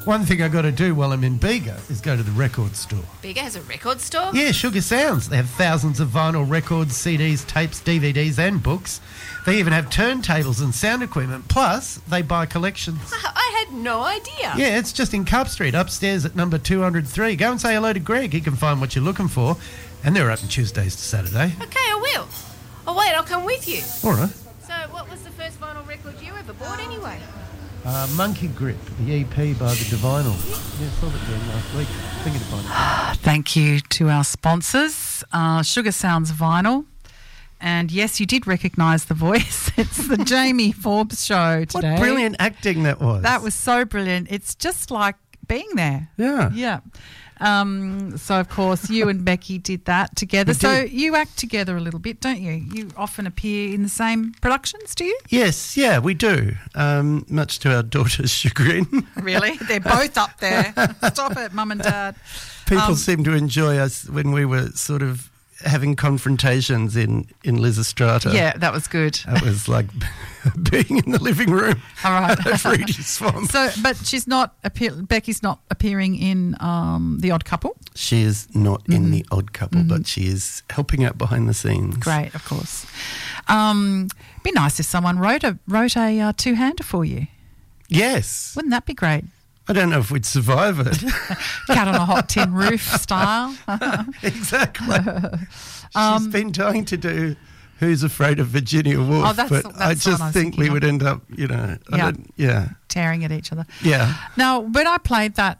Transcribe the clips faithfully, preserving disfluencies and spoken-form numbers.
One thing I got to do while I'm in Bega is go to the record store. Bega has a record store? Yeah, Sugar Sounds. They have thousands of vinyl records, C Ds, tapes, D V Ds and books. They even have turntables and sound equipment. Plus, they buy collections. I had no idea. Yeah, it's just in Cup Street, upstairs at number two oh three. Go and say hello to Greg. He can find what you're looking for. And they're open Tuesdays to Saturday. Okay, I will. Oh, wait, I'll come with you. All right. So what was the first vinyl record you ever bought anyway? Uh, Monkey Grip, the E P by the Divinal. Yeah, I saw it again last week. Thinking to find it. Thank you to our sponsors, uh, Sugar Sounds Vinyl. And yes, you did recognise the voice. It's the Jamie Forbes show today. What brilliant acting that was. That was so brilliant. It's just like being there. Yeah. Yeah. Um, so, of course, you and Becky did that together. We so did. you act together a little bit, don't you? You often appear in the same productions, do you? Yes, yeah, we do. Um, much to our daughter's chagrin. Really? They're both up there. Stop it, Mum and Dad. People Um, seem to enjoy us when we were sort of having confrontations in, in Lysistrata. Yeah, that was good. That was like being in the living room All right. at Fruity Swamp. So, but she's not, appear- Becky's not appearing in um, The Odd Couple. She is not in Mm-hmm. The Odd Couple, but she is helping out behind the scenes. Great, of course. Um, it'd be nice if someone wrote a wrote a uh, two-hander for you. Yes. Wouldn't that be great? I don't know if we'd survive it. Cat on a hot tin roof style. Exactly. She's Um, been trying to do Who's Afraid of Virginia Woolf, Oh, that's- but that's I what just I was think we thinking would of. end up, you know, I Yeah. don't- yeah, Tearing at each other. yeah. Now, when I played that,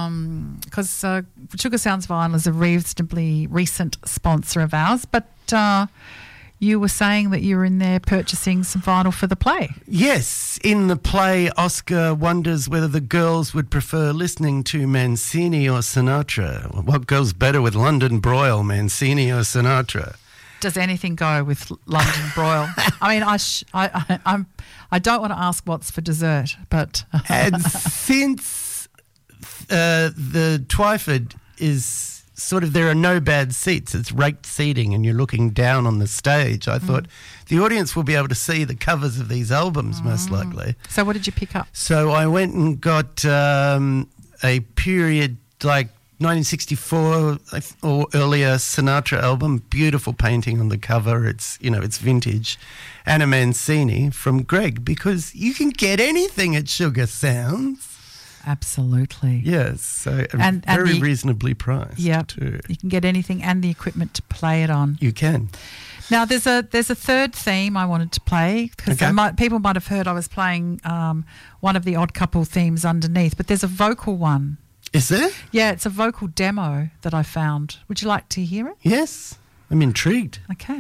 because uh, Sugar Sounds Vinyl is a reasonably recent sponsor of ours, but uh, you were saying that you were in there purchasing some vinyl for the play. Yes, in the play, Oscar wonders whether the girls would prefer listening to Mancini or Sinatra. What goes better with London Broil, Mancini or Sinatra? Does anything go with London Broil? I mean, I, sh- I, I, I'm, I don't want to ask what's for dessert, but And since uh, the Twyford is sort of, there are no bad seats, it's raked seating and you're looking down on the stage, I thought the audience will be able to see the covers of these albums most likely. So what did you pick up? So I went and got um, a period like nineteen sixty-four I th- or earlier Sinatra album, beautiful painting on the cover. It's, you know, it's vintage. And a Mancini from Greg, because you can get anything at Sugar Sounds. Absolutely. Yes, so And- and very the- reasonably priced Yeah, too. you can get anything and the equipment to play it on. You can. Now, there's a there's a third theme I wanted to play because Okay. might, people might have heard I was playing um, one of the Odd Couple themes underneath, but there's a vocal one. Is there? Yeah, it's a vocal demo that I found. Would you like to hear it? Yes. I'm intrigued. Okay.